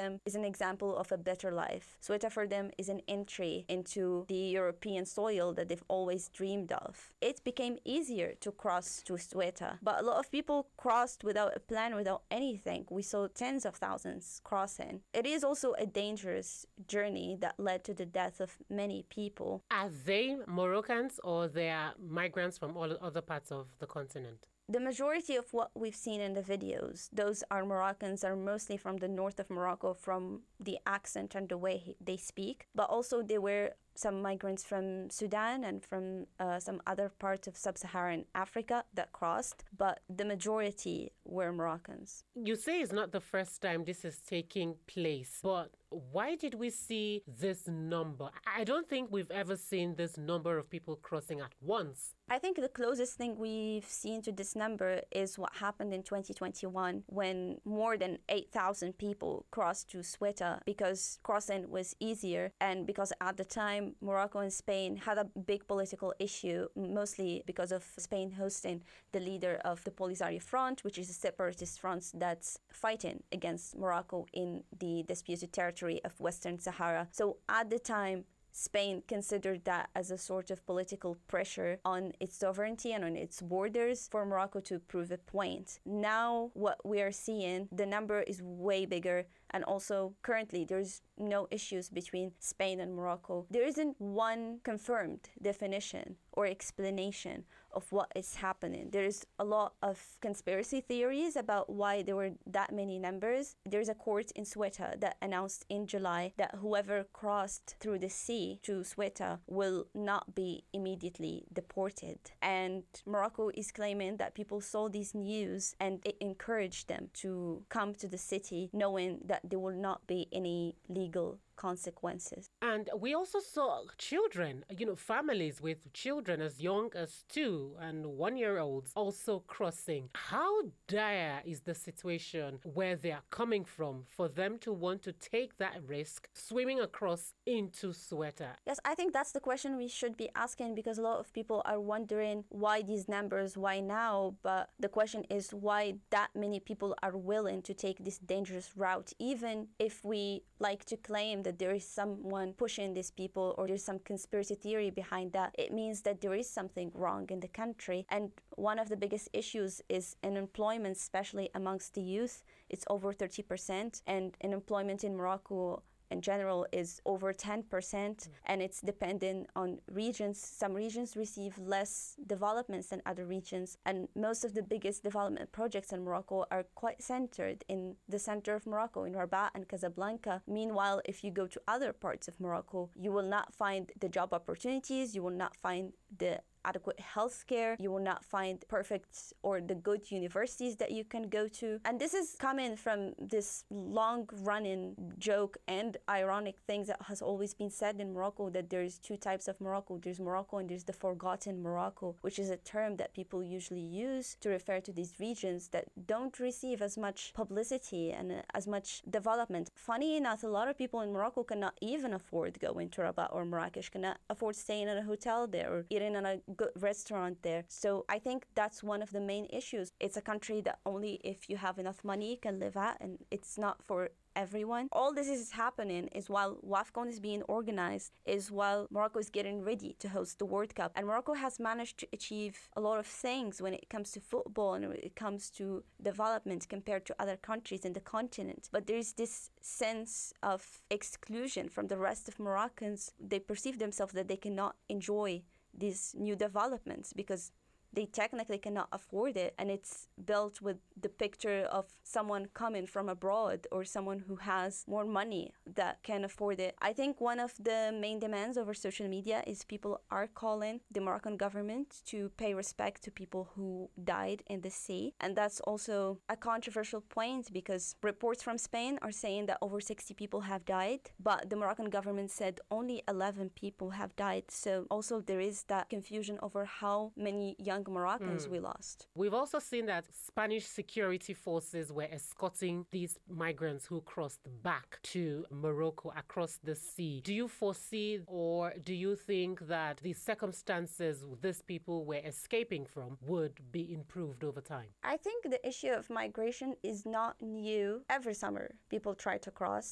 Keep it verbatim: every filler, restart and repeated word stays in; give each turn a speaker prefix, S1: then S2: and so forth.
S1: them is an example of a better life. Ceuta for them is an entry into the European soil that they've always dreamed of. It became easier to cross to Ceuta, but a lot of people crossed without a plan, without anything. We saw tens of thousands crossing. It is also a dangerous journey that led to the death of many people.
S2: Are they Moroccans or they are migrants from all other parts of the continent?
S1: The majority of what we've seen in the videos, those are Moroccans, are mostly from the north of Morocco, from the accent and the way they speak. But also there were some migrants from Sudan and from uh, some other parts of sub-Saharan Africa that crossed, but the majority were Moroccans.
S2: You say it's not the first time this is taking place, but why did we see this number? I don't think we've ever seen this number of people crossing at once.
S1: I think the closest thing we've seen to this number is what happened in twenty twenty-one when more than eight thousand people crossed to Ceuta because crossing was easier and because at the time Morocco and Spain had a big political issue, mostly because of Spain hosting the leader of the Polisario Front, which is a separatist front that's fighting against Morocco in the disputed territory of Western Sahara. So at the time, Spain considered that as a sort of political pressure on its sovereignty and on its borders for Morocco to prove a point. Now what we are seeing, the number is way bigger, and also currently there's no issues between Spain and Morocco. There isn't one confirmed definition or explanation of what is happening. There's a lot of conspiracy theories about why there were that many numbers. There's a court in Ceuta that announced in July that whoever crossed through the sea to Ceuta will not be immediately deported. And Morocco is claiming that people saw this news and it encouraged them to come to the city knowing that there will not be any legal consequences.
S2: And we also saw children, you know, families with children as young as two and one-year-olds also crossing. How dire is the situation where they are coming from for them to want to take that risk, swimming across into Ceuta?
S1: Yes, I think that's the question we should be asking, because a lot of people are wondering why these numbers, why now? But the question is why that many people are willing to take this dangerous route, even if we like to claim that there is someone pushing these people or there's some conspiracy theory behind that. It means that there is something wrong in the country. And one of the biggest issues is unemployment, especially amongst the youth. It's over thirty percent, and unemployment in Morocco in general is over ten percent, mm. and it's dependent on regions. Some regions receive less developments than other regions, and most of the biggest development projects in Morocco are quite centered in the center of Morocco, in Rabat and Casablanca. Meanwhile, if you go to other parts of Morocco, you will not find the job opportunities, you will not find the adequate healthcare, you will not find perfect or the good universities that you can go to. And this is coming from this long-running joke and ironic things that has always been said in Morocco, that there's two types of Morocco. There's Morocco and there's the forgotten Morocco, which is a term that people usually use to refer to these regions that don't receive as much publicity and as much development. Funny enough, a lot of people in Morocco cannot even afford going to Rabat or Marrakesh, cannot afford staying in a hotel there or eating in a good restaurant there. So I think that's one of the main issues. It's a country that only if you have enough money you can live at, and it's not for everyone. All this is happening is while WAFCON is being organized, is while Morocco is getting ready to host the World Cup. And Morocco has managed to achieve a lot of things when it comes to football and when it comes to development compared to other countries in the continent. But there's this sense of exclusion from the rest of Moroccans. They perceive themselves that they cannot enjoy these new developments because they technically cannot afford it, and it's built with the picture of someone coming from abroad or someone who has more money that can afford it. I think one of the main demands over social media is people are calling the Moroccan government to pay respect to people who died in the sea, and that's also a controversial point because reports from Spain are saying that over sixty people have died, but the Moroccan government said only eleven people have died. So also there is that confusion over how many young Moroccans mm. we lost.
S2: We've also seen that Spanish security forces were escorting these migrants who crossed back to Morocco across the sea. Do you foresee or do you think that the circumstances these people were escaping from would be improved over time?
S1: I think the issue of migration is not new. Every summer, people try to cross.